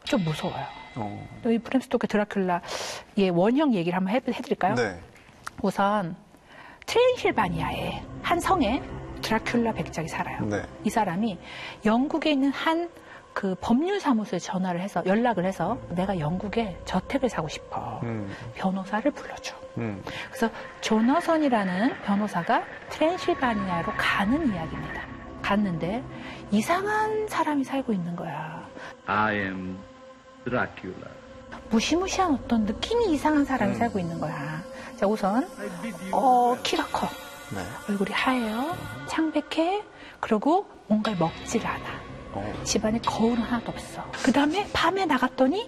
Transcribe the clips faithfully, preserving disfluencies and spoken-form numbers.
좀 무서워요. 어. 또 이 브램 스토커 드라큘라의 원형 얘기를 한번 해, 해드릴까요? 네. 우선 트랜실바니아의 한 성에 드라큘라 백작이 살아요. 네. 이 사람이 영국에 있는 한 그 법률사무소에 전화를 해서 연락을 해서 내가 영국에 저택을 사고 싶어. 음. 변호사를 불러줘. 음. 그래서 조너선이라는 변호사가 트랜실바니아로 가는 이야기입니다. 갔는데 이상한 사람이 살고 있는 거야. I am Dracula. 무시무시한 어떤 느낌이 이상한 사람이 음. 살고 있는 거야. 자, 우선 어, 키가 커. 네. 얼굴이 하얘요. 창백해. 그리고 뭔가를 먹질 않아. 어. 집안에 거울은 하나도 없어. 그 다음에 밤에 나갔더니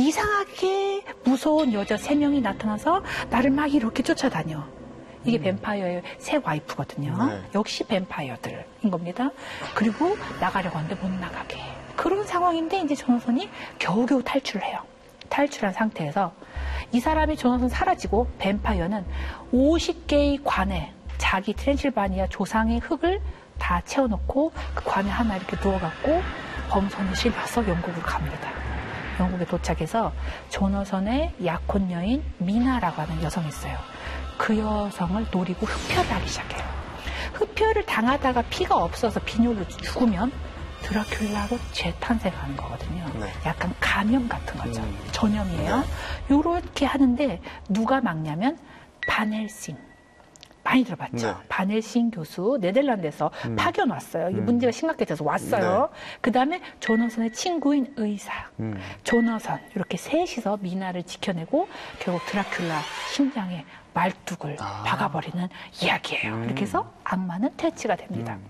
이상하게 무서운 여자 세 명이 나타나서 나를 막 이렇게 쫓아다녀. 이게 뱀파이어의 새 와이프거든요. 네. 역시 뱀파이어들인 겁니다. 그리고 나가려고 하는데 못 나가게. 그런 상황인데 이제 조나선이 겨우겨우 탈출을 해요. 탈출한 상태에서 이 사람이 조나선 사라지고 뱀파이어는 오십 개의 관에 자기 트랜실바니아 조상의 흙을 다 채워놓고 그 관에 하나 이렇게 누워갖고 범선에 실려서 영국으로 갑니다. 영국에 도착해서 조너선의 약혼 여인 미나라고 하는 여성이 있어요. 그 여성을 노리고 흡혈을 하기 시작해요. 흡혈을 당하다가 피가 없어서 빈혈로 죽으면 드라큘라로 재탄생하는 거거든요. 네. 약간 감염 같은 거죠. 음. 전염이에요. 요렇게 하는데 누가 막냐면 바넬싱. 많이 들어봤죠. 네. 바넬싱 교수 네덜란드에서 음. 파견 왔어요. 이 음. 문제가 심각해져서 왔어요. 네. 그 다음에 조너선의 친구인 의사, 음. 조너선 이렇게 셋이서 미나를 지켜내고 결국 드라큘라 심장에 말뚝을 아. 박아버리는 이야기예요. 음. 이렇게 해서 악마는 퇴치가 됩니다. 음.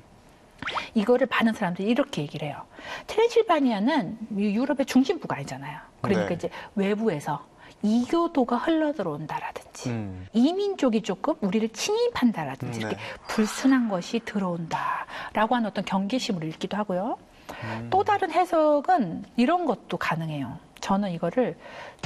이거를 많은 사람들이 이렇게 얘기를 해요. 트랜실바니아는 유럽의 중심부가 아니잖아요. 그러니까 네. 이제 외부에서 이교도가 흘러들어온다라든지 음. 이민족이 조금 우리를 침입한다라든지 음, 네. 이렇게 불순한 것이 들어온다라고 하는 어떤 경계심을 읽기도 하고요. 음. 또 다른 해석은 이런 것도 가능해요. 저는 이거를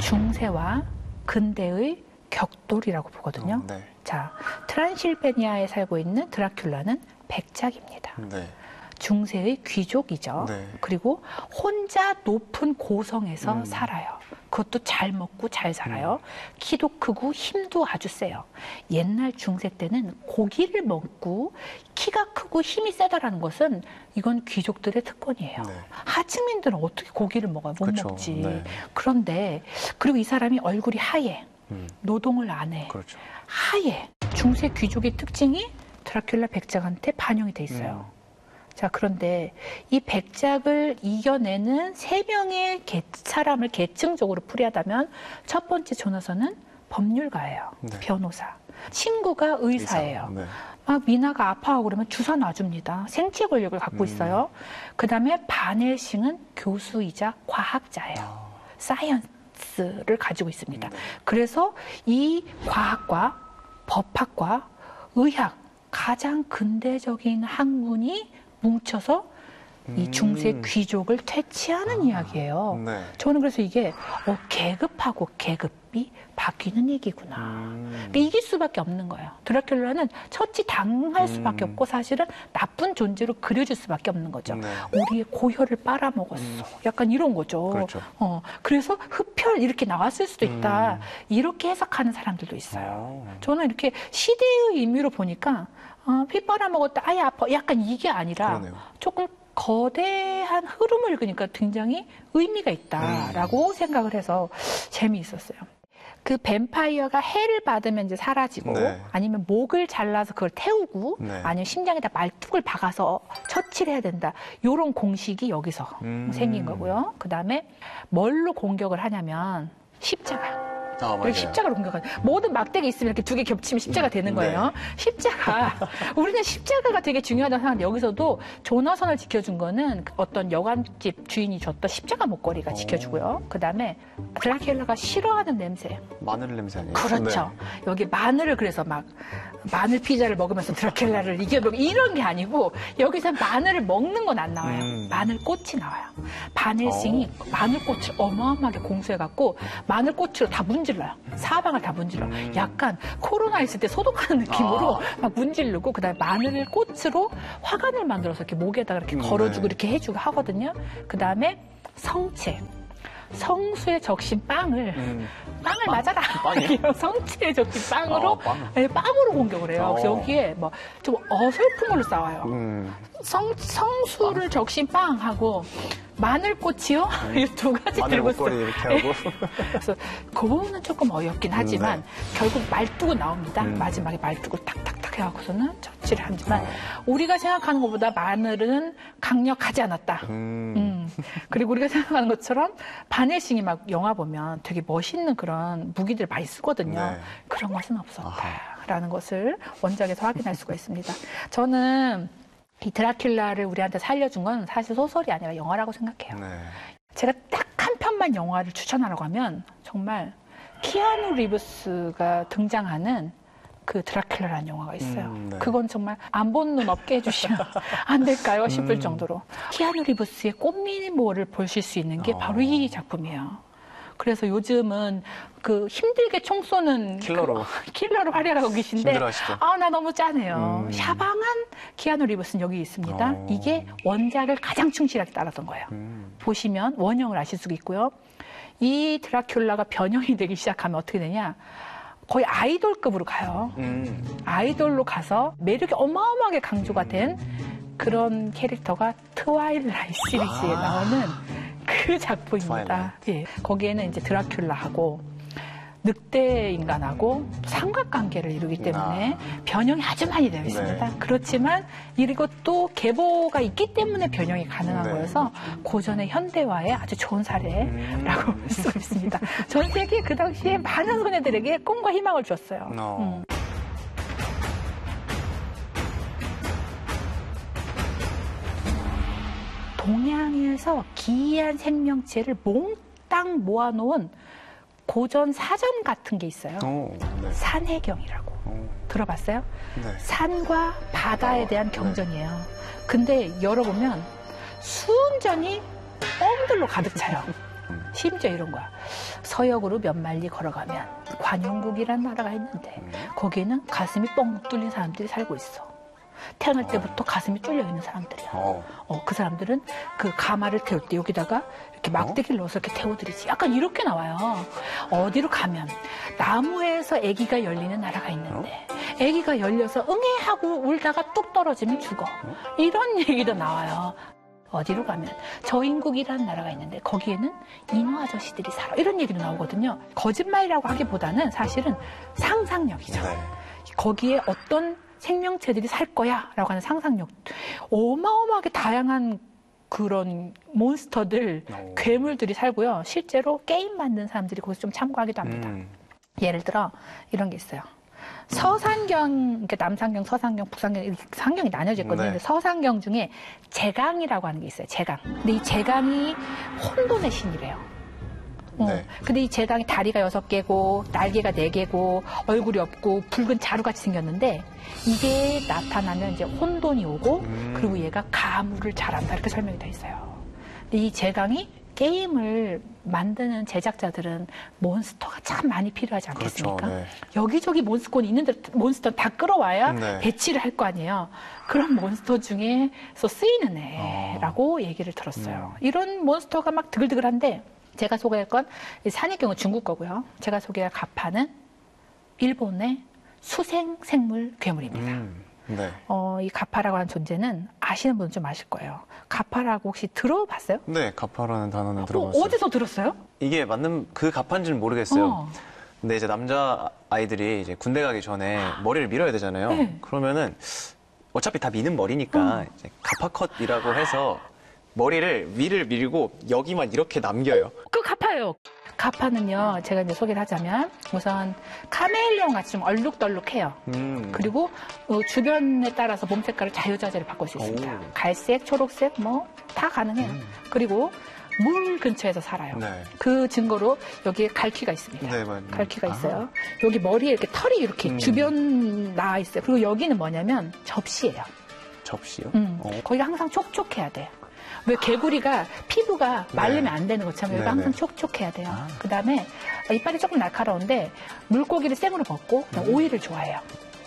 중세와 근대의 격돌이라고 보거든요. 어, 네. 자, 트란실베니아에 살고 있는 드라큘라는 백작입니다. 네. 중세의 귀족이죠. 네. 그리고 혼자 높은 고성에서 음. 살아요. 그것도 잘 먹고 잘 살아요. 키도 크고 힘도 아주 세요. 옛날 중세 때는 고기를 먹고 키가 크고 힘이 세다라는 것은 이건 귀족들의 특권이에요. 네. 하층민들은 어떻게 고기를 먹어요? 못 그쵸. 먹지. 네. 그런데 그리고 이 사람이 얼굴이 하얘. 음. 노동을 안 해. 그렇죠. 하얘. 중세 귀족의 특징이 드라큘라 백작한테 반영이 돼 있어요. 음. 자, 그런데 이 백작을 이겨내는 세 명의 계, 사람을 계층적으로 풀이하다면 첫 번째 조나선은 법률가예요. 네. 변호사. 친구가 의사예요. 의사. 네. 막 미나가 아파하고 그러면 주사 놔줍니다. 생체 권력을 갖고 음. 있어요. 그 다음에 바넬싱은 교수이자 과학자예요. 아. 사이언스를 가지고 있습니다. 네. 그래서 이 과학과 법학과 의학, 가장 근대적인 학문이 뭉쳐서 이 음. 중세 귀족을 퇴치하는 아. 이야기예요. 네. 저는 그래서 이게 어, 계급하고 계급이 바뀌는 얘기구나. 음. 그러니까 이길 수밖에 없는 거예요. 드라큘라는 처치 당할 수밖에 음. 없고 사실은 나쁜 존재로 그려질 수밖에 없는 거죠. 네. 우리의 고혈을 빨아먹었어. 음. 약간 이런 거죠. 그렇죠. 어, 그래서 흡혈 이렇게 나왔을 수도 있다. 음. 이렇게 해석하는 사람들도 있어요. 어. 저는 이렇게 시대의 의미로 보니까 어, 피 빨아먹었다. 아예 아파. 약간 이게 아니라 그러네요. 조금 거대한 흐름을 그러니까 굉장히 의미가 있다라고 음. 생각을 해서 재미있었어요. 그 뱀파이어가 해를 받으면 이제 사라지고 네. 아니면 목을 잘라서 그걸 태우고 네. 아니면 심장에다 말뚝을 박아서 처치를 해야 된다. 이런 공식이 여기서 음. 생긴 거고요. 그 다음에 뭘로 공격을 하냐면 십자가. 아, 이렇게 십자가로 공격하는 모든 막대기 있으면 이렇게 두 개 겹치면 십자가 되는 거예요. 네. 십자가. 우리는 십자가가 되게 중요하다고 생각하는데 여기서도 조나선을 지켜준 거는 어떤 여관집 주인이 줬던 십자가 목걸이가 오. 지켜주고요. 그 다음에 드라큘라가 싫어하는 냄새. 마늘 냄새 아니에요? 그렇죠. 네. 여기 마늘을 그래서 막 마늘 피자를 먹으면서 드라큘라를 이겨보고 이런 게 아니고 여기서 마늘을 먹는 건 안 나와요. 음. 마늘꽃이 나와요. 바넬싱이 마늘꽃을 어마어마하게 공수해갖고 마늘꽃으로 다 문질러요. 사방을 다 문질러. 음. 약간 코로나 있을 때 소독하는 느낌으로 아. 막 문지르고 그다음에 마늘을 꽃으로 화관을 만들어서 이렇게 목에다가 이렇게 음, 걸어주고 네. 이렇게 해주고 하거든요. 그다음에 성체. 성수에 적신 빵을 음. 빵을 빵? 맞아라. 빵이요? 성취에 적신 빵으로 아, 빵. 네, 빵으로 공격을 해요. 그래서 어. 여기에 뭐 좀 어설픔으로 싸워요. 음. 성, 성수를 적신 빵하고 마늘꽃이요? 이 두 가지 마늘 들고 목걸이 있어요. 이렇게 하고. 그래서 그 부분은 조금 어렵긴 하지만 네. 결국 말뚝은 나옵니다. 음. 마지막에 말뚝을 탁탁탁 해갖고서는 처치를 하지만 어. 우리가 생각하는 것보다 마늘은 강력하지 않았다. 음. 음. 그리고 우리가 생각하는 것처럼 바네싱이 막 영화 보면 되게 멋있는 그런 무기들 많이 쓰거든요. 네. 그런 것은 없었다라는 것을 원작에서 확인할 수가 있습니다. 저는 이 드라큘라를 우리한테 살려준 건 사실 소설이 아니라 영화라고 생각해요. 네. 제가 딱 한 편만 영화를 추천하라고 하면 정말 키아누 리브스가 등장하는 그 드라큘라라는 영화가 있어요. 음, 네. 그건 정말 안 본 눈 없게 해주시면 안 될까요 싶을 음. 정도로. 키아누 리브스의 꽃미모를 보실 수 있는 게 바로 어. 이 작품이에요. 그래서 요즘은 그 힘들게 총 쏘는 킬러로. 그 킬러로 활약하고 계신데 힘들어하시죠? 아, 나 너무 짠해요. 음. 샤방한 키아누 리브스는 여기 있습니다. 어. 이게 원작을 가장 충실하게 따랐던 거예요. 음. 보시면 원형을 아실 수가 있고요. 이 드라큘라가 변형이 되기 시작하면 어떻게 되냐? 거의 아이돌급으로 가요. 음. 아이돌로 가서 매력이 어마어마하게 강조가 된 그런 캐릭터가 트와일라이트 시리즈에 아. 나오는 그 작품입니다. 예. 거기에는 이제 드라큘라하고 늑대 인간하고 삼각관계를 이루기 때문에 아. 변형이 아주 많이 되어 있습니다. 네. 그렇지만 이것도 계보가 있기 때문에 변형이 가능한 네. 거여서 고전의 현대화의 아주 좋은 사례라고 음. 볼 수 있습니다. 전 세계 그 당시에 많은 소녀들에게 꿈과 희망을 줬어요. 어. 음. 동양에서 기이한 생명체를 몽땅 모아놓은 고전 사전 같은 게 있어요. 오, 네. 산해경이라고. 오, 들어봤어요? 네. 산과 바다에 대한 경전이에요. 근데 열어보면 수은전이 뻥들로 가득 차요. 심지어 이런 거야. 서역으로 몇 마일리 걸어가면 관용국이라는 나라가 있는데 거기에는 가슴이 뻥 뚫린 사람들이 살고 있어. 태어날 때부터 가슴이 뚫려 있는 사람들이야. 어. 어, 그 사람들은 그 가마를 태울 때 여기다가 이렇게 막대기를 넣어서 이렇게 태워드리지. 약간 이렇게 나와요. 어디로 가면 나무에서 아기가 열리는 나라가 있는데 아기가 열려서 응애 하고 울다가 뚝 떨어지면 죽어. 이런 얘기도 나와요. 어디로 가면 저인국이라는 나라가 있는데 거기에는 인어 아저씨들이 살아. 이런 얘기도 나오거든요. 거짓말이라고 하기보다는 사실은 상상력이죠. 네. 거기에 어떤 생명체들이 살 거야 라고 하는 상상력. 어마어마하게 다양한 그런 몬스터들, 오. 괴물들이 살고요. 실제로 게임 만든 사람들이 거기서 좀 참고하기도 합니다. 음. 예를 들어 이런 게 있어요. 서산경, 그러니까 남산경, 서산경, 북산경, 이렇게 산경이 나뉘어져 있거든요. 네. 근데 서산경 중에 제강이라고 하는 게 있어요. 제강. 근데 이 제강이 혼돈의 신이래요. 어. 네. 근데 이 제강이 다리가 여섯 개고 날개가 네 개고 얼굴이 없고 붉은 자루같이 생겼는데 이게 나타나면 이제 혼돈이 오고 음. 그리고 얘가 가물을 잘한다 이렇게 설명이 돼 있어요. 근데 이 제강이 게임을 만드는 제작자들은 몬스터가 참 많이 필요하지 않겠습니까? 그렇죠, 네. 여기저기 몬스터는 있는데 몬스터 다 끌어와야 네. 배치를 할 거 아니에요. 그런 몬스터 중에서 쓰이는 애라고 얘기를 들었어요. 음. 이런 몬스터가 막 드글드글한데 제가 소개할 건 산해경은 중국 거고요. 제가 소개할 가파는 일본의 수생 생물 괴물입니다. 음. 네. 어, 이 가파라고 하는 존재는 아시는 분은 좀 아실 거예요. 가파라고 혹시 들어봤어요? 네, 가파라는 단어는 들어봤어요. 어, 어디서 들었어요? 이게 맞는 그 가파인지는 모르겠어요. 어. 근데 이제 남자 아이들이 이제 군대 가기 전에 머리를 밀어야 되잖아요. 네. 그러면은 어차피 다 미는 머리니까 이제 가파컷이라고 해서 머리를 위를 밀고 여기만 이렇게 남겨요. 그 가파예요. 가파는요, 제가 이제 소개를 하자면 우선 카멜레온 같이 좀 얼룩덜룩해요. 음. 그리고 어, 주변에 따라서 몸 색깔을 자유자재로 바꿀 수 있습니다. 오. 갈색, 초록색 뭐 다 가능해요. 음. 그리고 물 근처에서 살아요. 네. 그 증거로 여기에 갈퀴가 있습니다. 네, 맞아요. 갈퀴가 아. 있어요. 여기 머리에 이렇게 털이 이렇게 음. 주변 나와 있어요. 그리고 여기는 뭐냐면 접시예요. 접시요? 음. 어. 거기가 항상 촉촉해야 돼요. 왜 개구리가 피부가 말르면 네. 안 되는 것처럼 여기가 네네. 항상 촉촉해야 돼요. 아. 그 다음에 이빨이 조금 날카로운데 물고기를 생으로 먹고 그다음에 오이를 좋아해요.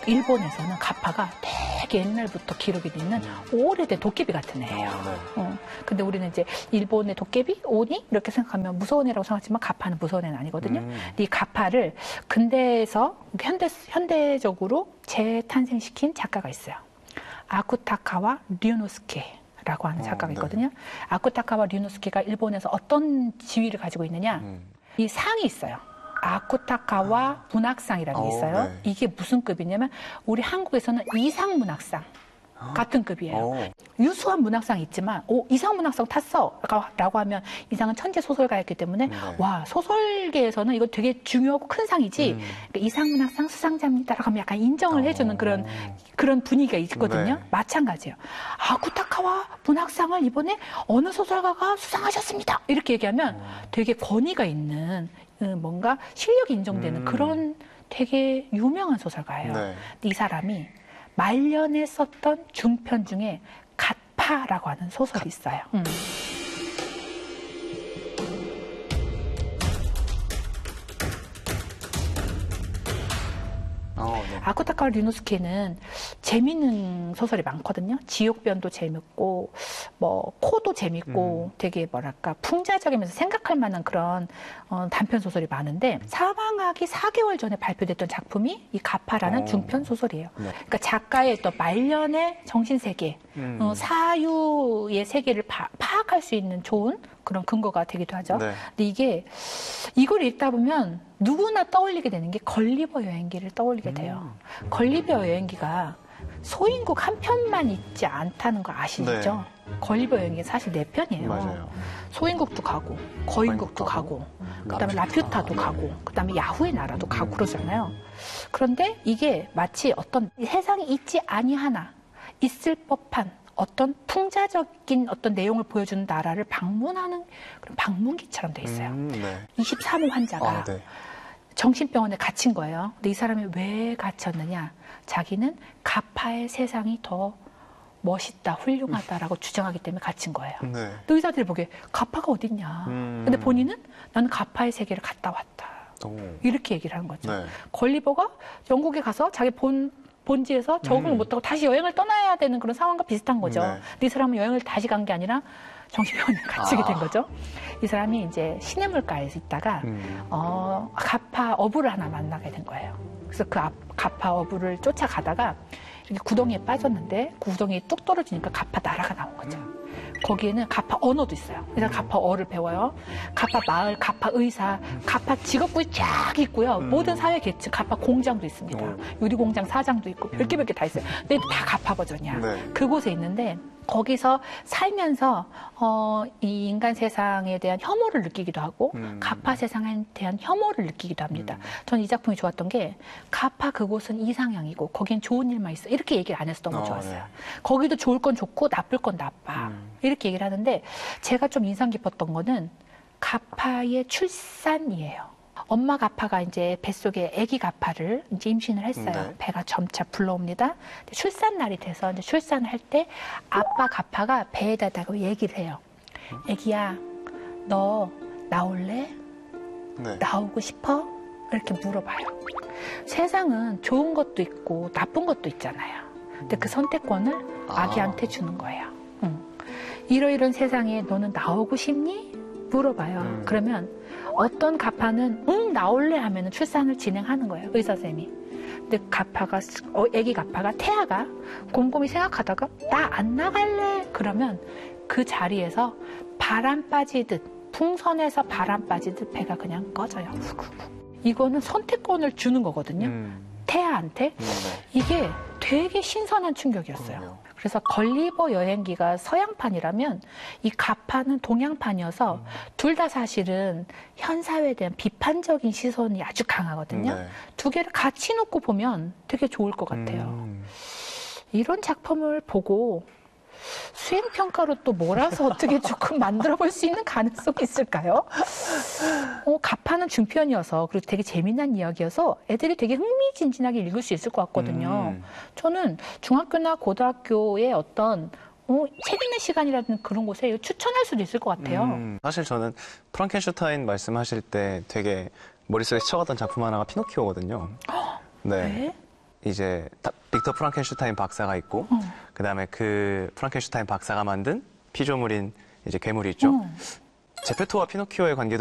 일본에서는 가파가 되게 옛날부터 기록이 돼 있는 오래된 도깨비 같은 애예요. 아, 네. 어. 근데 우리는 이제 일본의 도깨비, 오니 이렇게 생각하면 무서운 애라고 생각하지만 가파는 무서운 애는 아니거든요. 음. 이 가파를 근대에서 현대 현대적으로 재탄생시킨 작가가 있어요. 아쿠타카와 류노스케라고 하는 어, 작가가 네. 있거든요. 아쿠타카와 류노스케가 일본에서 어떤 지위를 가지고 있느냐? 음. 이 상이 있어요. 아쿠타카와 문학상이라는 게 어, 있어요. 네. 이게 무슨 급이냐면 우리 한국에서는 이상 문학상 같은 급이에요. 어. 유수한 문학상이 있지만 오 이상 문학상 탔어 라고 하면 이상은 천재 소설가였기 때문에 네. 와 소설계에서는 이거 되게 중요하고 큰 상이지 음. 그러니까 이상 문학상 수상자입니다라고 하면 약간 인정을 어. 해주는 그런 그런 분위기가 있거든요. 네. 마찬가지예요. 아쿠타카와 문학상을 이번에 어느 소설가가 수상하셨습니다. 이렇게 얘기하면 되게 권위가 있는 음, 뭔가 실력이 인정되는 음. 그런 되게 유명한 소설가예요. 네. 근데 이 사람이 말년에 썼던 중편 중에 갓파라고 하는 소설이 있어요. 음. 어, 네. 아쿠타카와 류노스케는 재밌는 소설이 많거든요. 지옥변도 재밌고, 뭐 코도 재밌고, 음. 되게 뭐랄까 풍자적이면서 생각할 만한 그런 어, 단편 소설이 많은데 사망하기 사 개월 전에 발표됐던 작품이 이 가파라는 어. 중편 소설이에요. 네. 그러니까 작가의 또 말년의 정신 세계, 음. 어, 사유의 세계를 파, 파악할 수 있는 좋은 그런 근거가 되기도 하죠. 네. 근데 이게 이걸 읽다 보면 누구나 떠올리게 되는 게 걸리버 여행기를 떠올리게 돼요. 음. 걸리버 여행기가 소인국 한 편만 있지 않다는 거 아시죠? 걸리버 여행기 사실 네 편이에요. 맞아요. 소인국도 가고 거인국도 가고 그다음에 라퓨타도 가고 그다음에 야후의 나라도 가고 그러잖아요. 그런데 이게 마치 어떤 세상에 있지 아니하나 있을 법한 어떤 풍자적인 어떤 내용을 보여주는 나라를 방문하는 그런 방문기처럼 돼 있어요. 음, 네. 이십삼 호 환자가 아, 네. 정신병원에 gathin 거예요. 근데 이 사람이 왜 갇혔느냐? 자기는 가파의 세상이 더 멋있다, 훌륭하다라고 주장하기 때문에 갇힌 거예요. 네. 또 의사들이 보기에 가파가 어딨냐? 음. 근데 본인은 나는 가파의 세계를 갔다 왔다. 오. 이렇게 얘기를 하는 거죠. 네. 걸리버가 영국에 가서 자기 본 본지에서 적응을 음. 못하고 다시 여행을 떠나야 되는 그런 상황과 비슷한 거죠. 네. 근데 이 사람은 여행을 다시 간 게 아니라 정신병원에 갇히게 아. 된 거죠. 이 사람이 이제 시냇물가에서 있다가 음. 어, 가파 어부를 하나 만나게 된 거예요. 그래서 그 앞, 가파 어부를 쫓아가다가 이렇게 구덩이에 빠졌는데 그 구덩이에 뚝 떨어지니까 가파 나라가 나온 거죠. 거기에는 가파 언어도 있어요. 그래서 가파 어를 배워요. 가파 마을, 가파 의사, 가파 직업군이 쫙 있고요. 음. 모든 사회 계층, 가파 공장도 있습니다. 오. 유리 공장 사장도 있고 별게 별게 다 있어요. 근데 다 가파 버전이야. 네. 그곳에 있는데 거기서 살면서 어, 이 인간 세상에 대한 혐오를 느끼기도 하고 음. 가파 세상에 대한 혐오를 느끼기도 합니다. 저는 이 작품이 좋았던 게 가파 그곳은 이상향이고 거긴 좋은 일만 있어. 이렇게 얘기를 안 해서 너무 어, 좋았어요. 네. 거기도 좋을 건 좋고 나쁠 건 나빠. 음. 이렇게 얘기를 하는데 제가 좀 인상 깊었던 거는 가파의 출산이에요. 엄마 가파가 이제 뱃속에 아기 가파를 이제 임신을 했어요. 네. 배가 점차 불러옵니다. 근데 출산 날이 돼서 이제 출산을 할 때 아빠 가파가 배에다 대고 얘기를 해요. 아기야, 너 나올래? 네. 나오고 싶어? 이렇게 물어봐요. 세상은 좋은 것도 있고 나쁜 것도 있잖아요. 근데 그 선택권을 아. 아기한테 주는 거예요. 응. 이러이런 세상에 너는 나오고 싶니? 물어봐요. 음. 그러면 어떤 가파는 응 나올래 하면 출산을 진행하는 거예요. 의사 쌤이. 근데 가파가 어, 아기 가파가 태아가 곰곰이 생각하다가 나 안 나갈래 그러면 그 자리에서 바람 빠지듯 풍선에서 바람 빠지듯 배가 그냥 꺼져요. 이거는 선택권을 주는 거거든요. 음. 태아한테. 음, 네. 이게 되게 신선한 충격이었어요. 그러게요. 그래서 걸리버 여행기가 서양판이라면 이 가파는 동양판이어서 음. 둘 다 사실은 현 사회에 대한 비판적인 시선이 아주 강하거든요. 네. 두 개를 같이 놓고 보면 되게 좋을 것 같아요. 음. 이런 작품을 보고 수행평가로 또 몰아서 어떻게 조금 만들어 볼 수 있는 가능성이 있을까요? 어, 가파는 중편이어서 그리고 되게 재미난 이야기여서 애들이 되게 흥미진진하게 읽을 수 있을 것 같거든요. 음. 저는 중학교나 고등학교의 어떤 어, 책 읽는 시간이라든 그런 곳에 추천할 수도 있을 것 같아요. 음, 사실 저는 프랑켄슈타인 말씀하실 때 되게 머릿속에 스쳐갔던 작품 하나가 피노키오거든요. 네. 왜? 이제 다- 빅터 프랑켄슈타인 박사가 있고, 어. 그다음에 그 프랑켄슈타인 박사가 만든 피조물인 이제 괴물이 있죠. 어. 제페토와 피노키오의 관계도